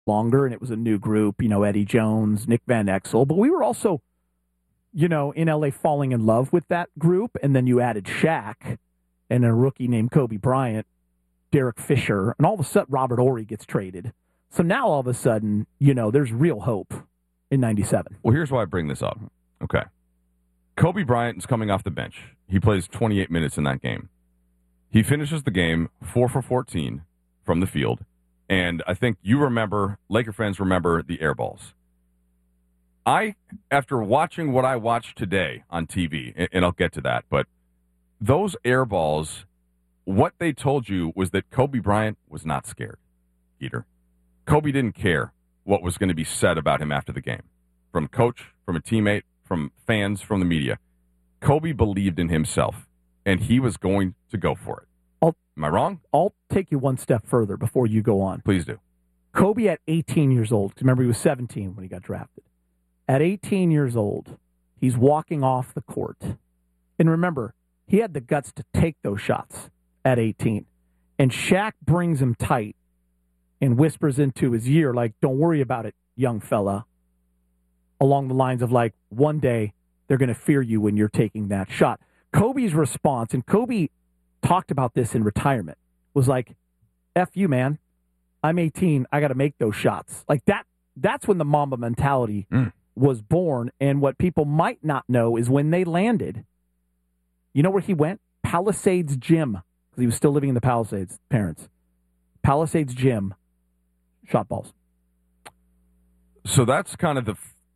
longer, and it was a new group, Eddie Jones, Nick Van Exel. But we were also, in LA falling in love with that group, and then you added Shaq and a rookie named Kobe Bryant, Derek Fisher, and all of a sudden Robert Horry gets traded. So now all of a sudden, there's real hope in 97. Well, here's why I bring this up. Okay. Kobe Bryant is coming off the bench. He plays 28 minutes in that game. He finishes the game 4 for 14 from the field. And I think Laker fans remember the air balls. After watching what I watched today on TV, and I'll get to that, but those air balls, what they told you was that Kobe Bryant was not scared, Peter. Kobe didn't care what was going to be said about him after the game. From coach, from a teammate, from fans, from the media. Kobe believed in himself, and he was going to go for it. Am I wrong? I'll take you one step further before you go on. Please do. Kobe at 18 years old, remember he was 17 when he got drafted. At 18 years old, he's walking off the court. And remember, he had the guts to take those shots at 18. And Shaq brings him tight and whispers into his ear, like, don't worry about it, young fella. Along the lines of, like, one day they're going to fear you when you're taking that shot. Kobe's response, and Kobe talked about this in retirement, was like, F you, man. I'm 18. I got to make those shots. Like that's when the Mamba mentality was born. And what people might not know is when they landed, you know where he went? Palisades Gym. Because he was still living in the Palisades, parents. Palisades Gym. Shot balls. So that's kind of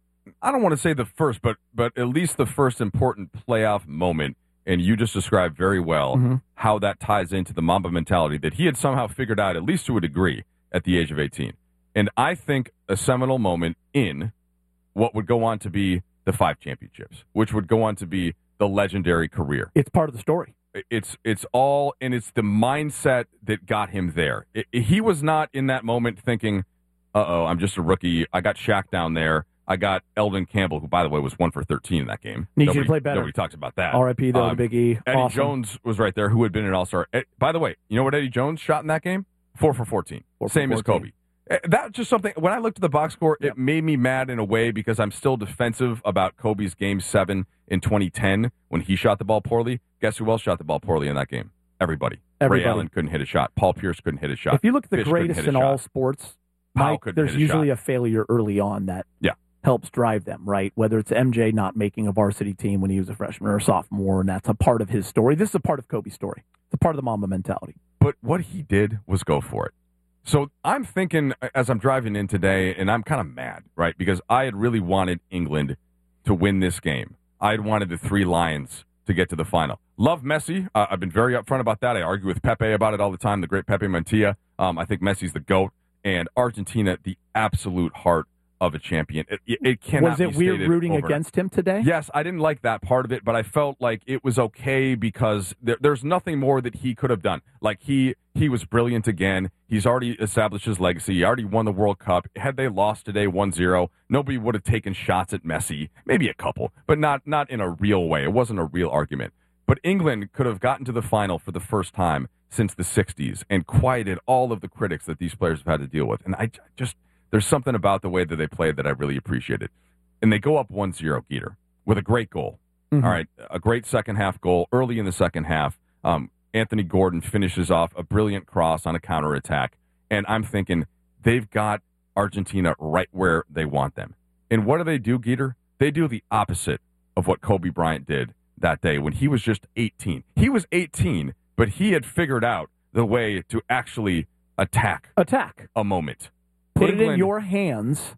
I don't want to say the first, but at least the first important playoff moment. And you just described very well how that ties into the Mamba mentality that he had somehow figured out, at least to a degree, at the age of 18. And I think a seminal moment in what would go on to be the 5 championships, which would go on to be the legendary career. It's part of the story. It's all, and it's the mindset that got him there. He was not in that moment thinking, I'm just a rookie. I got Shaq down there. I got Eldon Campbell, who, by the way, was 1 for 13 in that game. Need you to play better. Nobody talks about that. R.I.P. The Big E. Eddie Awesome. Jones was right there, who had been an All-Star. By the way, you know what Eddie Jones shot in that game? 4 for 14. Same as Kobe. That's just something, when I looked at the box score, it made me mad in a way because I'm still defensive about Kobe's Game 7 in 2010 when he shot the ball poorly. Guess who else shot the ball poorly in that game? Everybody. Ray Allen couldn't hit a shot. Paul Pierce couldn't hit a shot. If you look at the Fish greatest in all sports, Mike, there's usually a failure early on that helps drive them, right? Whether it's MJ not making a varsity team when he was a freshman or a sophomore, and that's a part of his story. This is a part of Kobe's story. It's a part of the Mamba mentality. But what he did was go for it. So I'm thinking as I'm driving in today, and I'm kind of mad, right? Because I had really wanted England to win this game. I had wanted the 3 Lions to get to the final. Love Messi. I've been very upfront about that. I argue with Pepe about it all the time, the great Pepe Montilla. I think Messi's the GOAT. And Argentina, the absolute heart of a champion. It cannot Was it be weird stated rooting over. against him today? Yes, I didn't like that part of it, but I felt like it was okay because there's nothing more that he could have done. Like, he was brilliant again. He's already established his legacy. He already won the World Cup. Had they lost today 1-0, nobody would have taken shots at Messi. Maybe a couple, but not in a real way. It wasn't a real argument. But England could have gotten to the final for the first time since the 60s and quieted all of the critics that these players have had to deal with. And there's something about the way that they played that I really appreciated. And they go up 1-0, Geeter, with a great goal. All right, a great second-half goal early in the second half. Anthony Gordon finishes off a brilliant cross on a counterattack. And I'm thinking, they've got Argentina right where they want them. And what do, Geeter? They do the opposite of what Kobe Bryant did that day when he was just 18. He was 18, but he had figured out the way to actually attack a moment. Put it in your hands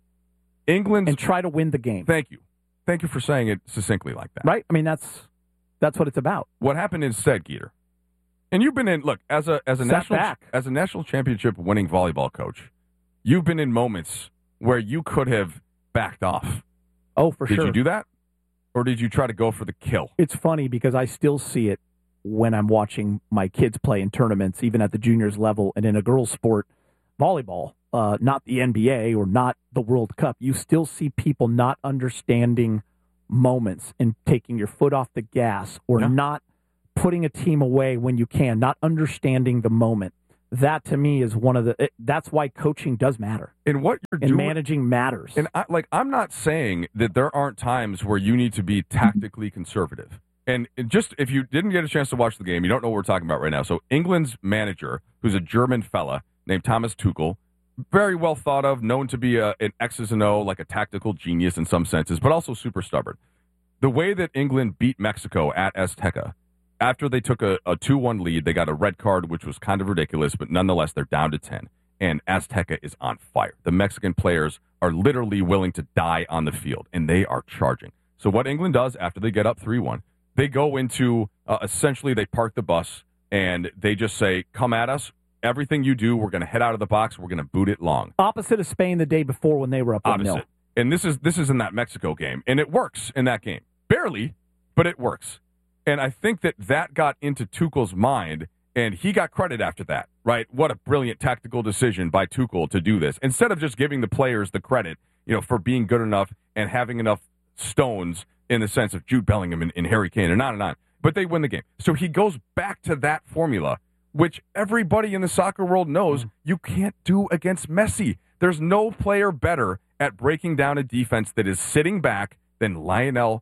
and try to win the game. Thank you. Thank you for saying it succinctly like that. Right? I mean, that's what it's about. What happened instead, Geeter? And you've been in, look, as a national championship winning volleyball coach, you've been in moments where you could have backed off. Oh, for sure. Did you do that? Or did you try to go for the kill? It's funny because I still see it when I'm watching my kids play in tournaments, even at the juniors level, and in a girls' sport, volleyball, not the NBA or not the World Cup. You still see people not understanding moments and taking your foot off the gas or not putting a team away when you can, not understanding the moment. That to me is that's why coaching does matter. And what you're and doing, managing matters. And I'm not saying that there aren't times where you need to be tactically conservative. And just if you didn't get a chance to watch the game, you don't know what we're talking about right now. So England's manager, who's a German fella named Thomas Tuchel, very well thought of, known to be an X's and O, like a tactical genius in some senses, but also super stubborn. The way that England beat Mexico at Azteca, after they took a 2-1 lead, they got a red card, which was kind of ridiculous, but nonetheless, they're down to 10. And Azteca is on fire. The Mexican players are literally willing to die on the field, and they are charging. So what England does after they get up 3-1, they go into, essentially, they park the bus, and they just say, come at us. Everything you do, we're going to head out of the box. We're going to boot it long. Opposite of Spain the day before when they were up 1-0. And this is in that Mexico game, and it works in that game. Barely, but it works. And I think that got into Tuchel's mind, and he got credit after that, right? What a brilliant tactical decision by Tuchel to do this. Instead of just giving the players the credit, for being good enough and having enough stones in the sense of Jude Bellingham and Harry Kane and on and on. But they win the game. So he goes back to that formula, which everybody in the soccer world knows you can't do against Messi. There's no player better at breaking down a defense that is sitting back than Lionel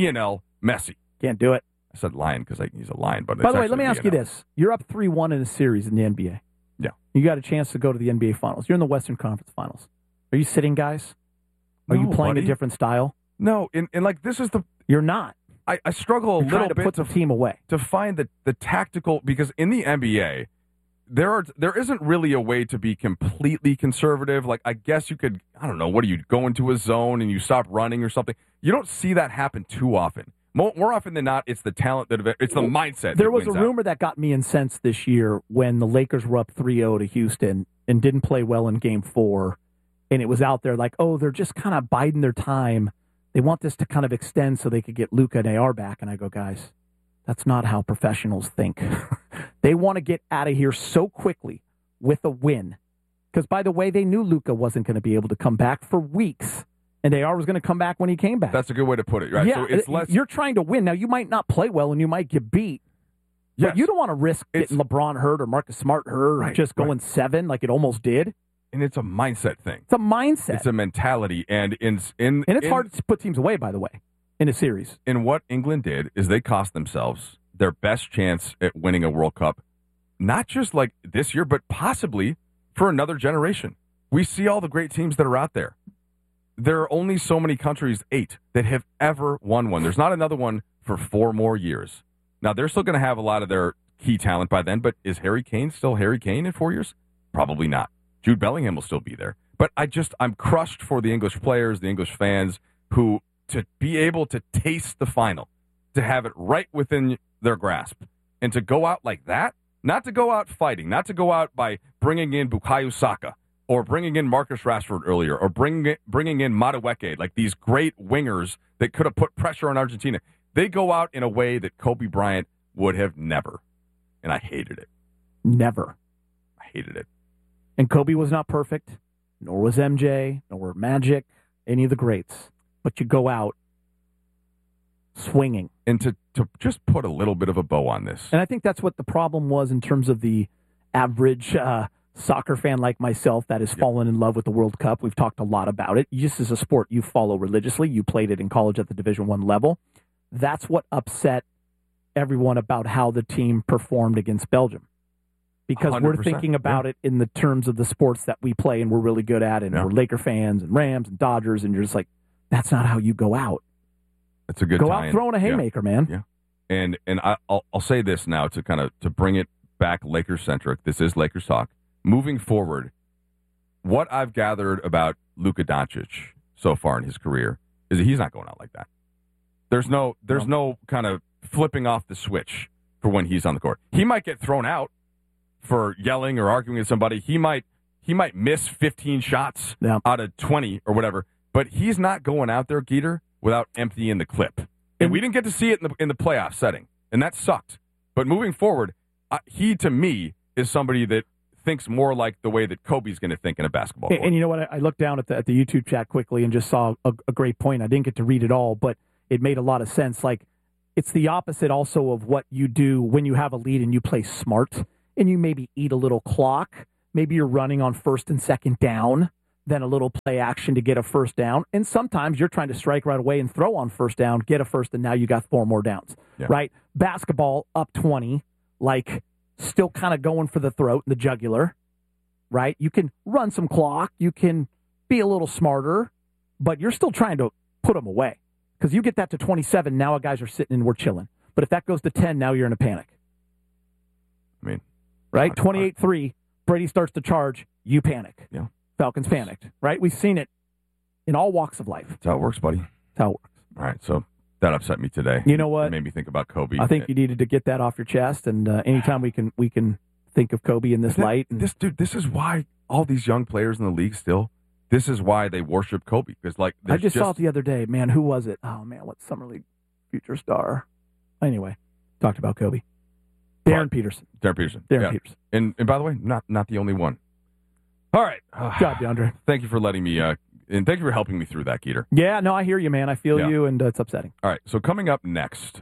Messi. Can't do it. I said lion because he's a lion, but by the way, let me ask you this: you're up 3-1 in a series in the NBA. Yeah, you got a chance to go to the NBA Finals. You're in the Western Conference Finals. Are you sitting guys? Are you playing a different style? No, and this is the you're not. I struggle a little bit to put the team away to find the tactical, because in the NBA there isn't really a way to be completely conservative. Like, I guess you could, I don't know, what do you go into a zone and you stop running or something? You don't see that happen too often. More often than not, it's the talent it's the mindset. There was a rumor that got me incensed this year when the Lakers were up 3-0 to Houston and didn't play well in Game 4, and it was out there like, oh, they're just kind of biding their time. They want this to kind of extend so they could get Luka and AR back. And I go, guys, that's not how professionals think. They want to get out of here so quickly with a win. Because, by the way, they knew Luka wasn't going to be able to come back for weeks. And AR was going to come back when he came back. That's a good way to put it, right? Yeah, so it's less... you're trying to win. Now, you might not play well and you might get beat. Yes. But you don't want to risk getting LeBron hurt or Marcus Smart hurt or just going 7 like it almost did. And it's a mindset thing. It's a mindset. It's a mentality. And it's hard to put teams away, by the way, in a series. And what England did is they cost themselves their best chance at winning a World Cup, not just like this year, but possibly for another generation. We see all the great teams that are out there. There are only so many countries, 8, that have ever won one. There's not another one for 4 more years. Now, they're still going to have a lot of their key talent by then, but is Harry Kane still Harry Kane in 4 years? Probably not. Jude Bellingham will still be there. But I'm crushed for the English players, the English fans, who to be able to taste the final, to have it right within their grasp, and to go out like that, not to go out fighting, not to go out by bringing in Bukayo Saka, or bringing in Marcus Rashford earlier, or bringing in Madueke, like these great wingers that could have put pressure on Argentina. They go out in a way that Kobe Bryant would have never. And I hated it. Never. I hated it. And Kobe was not perfect, nor was MJ, nor were Magic, any of the greats. But you go out swinging. And to just put a little bit of a bow on this. And I think that's what the problem was in terms of the average soccer fan like myself that has fallen in love with the World Cup. We've talked a lot about it. Just as a sport you follow religiously. You played it in college at the Division I level. That's what upset everyone about how the team performed against Belgium. Because we're thinking about it in the terms of the sports that we play and we're really good at, and we're Laker fans and Rams and Dodgers, and you're just like, that's not how you go out. That's a good go out throwing a haymaker, man. Yeah. And I'll say this now to bring it back Lakers centric. This is Lakers talk. Moving forward, what I've gathered about Luka Doncic so far in his career is that he's not going out like that. There's no kind of flipping off the switch for when he's on the court. He might get thrown out for yelling or arguing with somebody. He might miss 15 shots out of 20 or whatever, but he's not going out there, Geeter, without emptying the clip. And we didn't get to see it in the playoff setting, and that sucked. But moving forward, he, to me, is somebody that thinks more like the way that Kobe's going to think in a basketball court. And you know what? I looked down at the YouTube chat quickly and just saw a great point. I didn't get to read it all, but it made a lot of sense. Like, it's the opposite also of what you do when you have a lead and you play smart and you maybe eat a little clock. Maybe you're running on first and second down, then a little play action to get a first down. And sometimes you're trying to strike right away and throw on first down, get a first, and now you got 4 more downs, right? Basketball up 20, like still kind of going for the throat and the jugular, right? You can run some clock. You can be a little smarter, but you're still trying to put them away. Because you get that to 27, now guys are sitting and we're chilling. But if that goes to 10, now you're in a panic. I mean, right? 28-3, Brady starts to charge, you panic. Yeah. Falcons panicked, right? We've seen it in all walks of life. That's how it works, buddy. That's how it works. All right, so that upset me today. You know what? It made me think about Kobe. I think you needed to get that off your chest, and anytime we can think of Kobe in this light. And this is why all these young players in the league still, this is why they worship Kobe. Because I just saw it the other day. Man, who was it? Oh, man, what Summer League future star? Anyway, talked about Kobe. Darren Peterson. Darren Peterson. Peterson. And by the way, not the only one. All right. Good job, DeAndre. Thank you for letting me, and thank you for helping me through that, Keeter. Yeah, no, I hear you, man. I feel you, and it's upsetting. All right, so coming up next,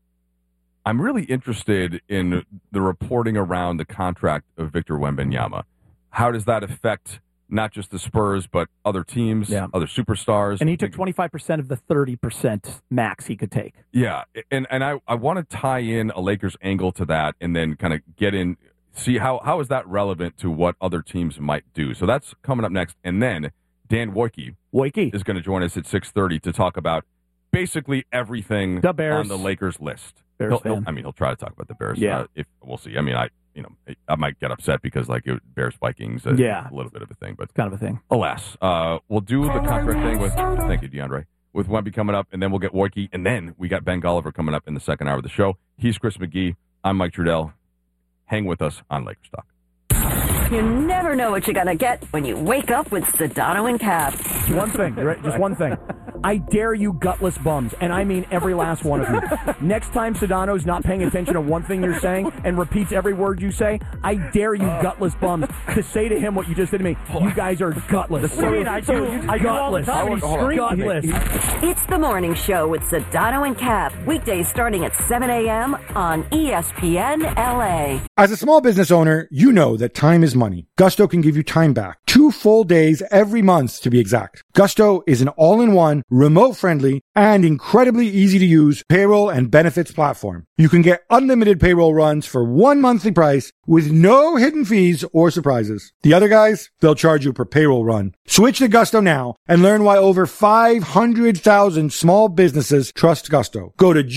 I'm really interested in the reporting around the contract of Victor Wembanyama. How does that affect not just the Spurs, but other teams, other superstars? And he took 25% of the 30% max he could take. Yeah, and I want to tie in a Lakers angle to that and then kind of get in, see how is that relevant to what other teams might do. So that's coming up next. And then Dan Wojcicki is going to join us at 6:30 to talk about basically everything the Bears. On the Lakers list. He'll try to talk about the Bears. Yeah. If we'll see. I mean, I might get upset because Bears Vikings, a little bit of a thing, but it's kind of a thing. Alas, we'll do the contract thing with. Thank you, DeAndre. With Wemby coming up, and then we'll get Wojcicki, and then we got Ben Golliver coming up in the second hour of the show. He's Chris McGee. I'm Mike Trudell. Hang with us on Lakers Talk. You never know what you're going to get when you wake up with Sedano and Cap. One thing, just one thing. I dare you gutless bums, and I mean every last one of you. Next time Sedano's not paying attention to one thing you're saying and repeats every word you say, I dare you gutless bums to say to him what you just did to me. You guys are gutless. I do all the time. Gutless. It's the morning show with Sedano and Cap. Weekdays starting at 7 a.m. on ESPN LA. As a small business owner, you know that time is money. Gusto can give you time back. 2 full days every month, to be exact. Gusto is an all-in-one, remote-friendly, and incredibly easy-to-use payroll and benefits platform. You can get unlimited payroll runs for one monthly price with no hidden fees or surprises. The other guys, they'll charge you per payroll run. Switch to Gusto now and learn why over 500,000 small businesses trust Gusto. Go to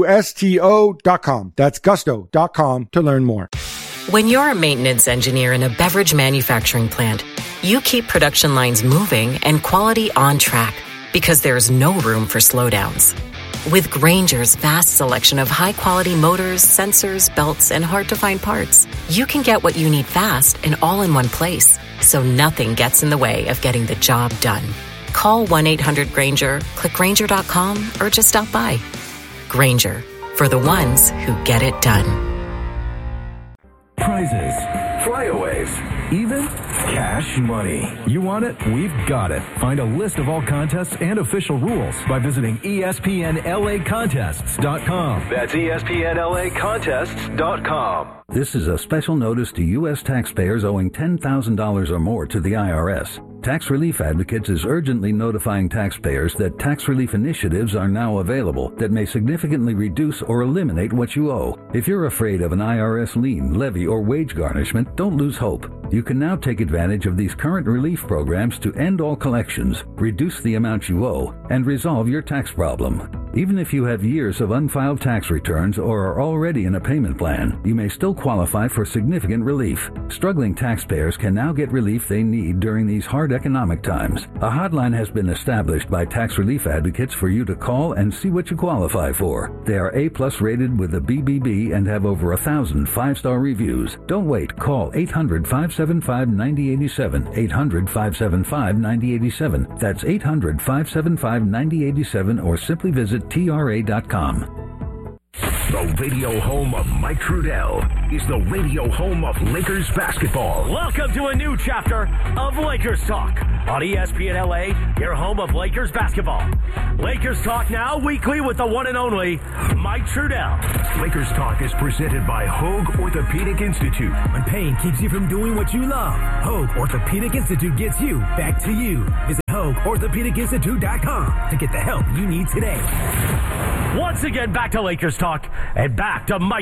GUSTO.com. That's gusto.com to learn more. When you're a maintenance engineer in a beverage manufacturing plant, you keep production lines moving and quality on track because there's no room for slowdowns. With Grainger's vast selection of high-quality motors, sensors, belts, and hard-to-find parts, you can get what you need fast and all in one place, so nothing gets in the way of getting the job done. Call 1-800-GRAINGER, click Grainger.com, or just stop by. Grainger, for the ones who get it done. Prizes, flyaways, even cash money. You want it? We've got it. Find a list of all contests and official rules by visiting ESPNLAcontests.com. That's ESPNLAcontests.com. This is a special notice to U.S. taxpayers owing $10,000 or more to the IRS. Tax Relief Advocates is urgently notifying taxpayers that tax relief initiatives are now available that may significantly reduce or eliminate what you owe. If you're afraid of an IRS lien, levy, or wage garnishment, don't lose hope. You can now take advantage of these current relief programs to end all collections, reduce the amount you owe, and resolve your tax problem. Even if you have years of unfiled tax returns or are already in a payment plan, you may still qualify for significant relief. Struggling taxpayers can now get relief they need during these hard economic times. A hotline has been established by Tax Relief Advocates for you to call and see what you qualify for. They are A+ rated with the BBB and have over 1,000 5-star reviews. Don't wait. Call 800-575-9087. 800-575-9087. That's 800-575-9087 or simply visit TRA.com. The radio home of Mike Trudell is the radio home of Lakers basketball. Welcome to a new chapter of Lakers Talk on ESPN LA, your home of Lakers basketball. Lakers Talk now weekly with the one and only Mike Trudell. Lakers Talk is presented by Hoag Orthopedic Institute. When pain keeps you from doing what you love, Hoag Orthopedic Institute gets you back to you. Visit HoagOrthopedicInstitute.com to get the help you need today. Once again, back to Lakers Talk and back to Mike